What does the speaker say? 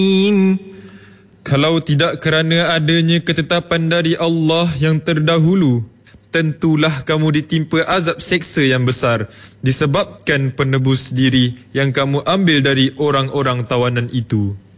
Kalau tidak kerana adanya ketetapan dari Allah yang terdahulu, tentulah kamu ditimpa azab seksa yang besar disebabkan penebus diri yang kamu ambil dari orang-orang tawanan itu.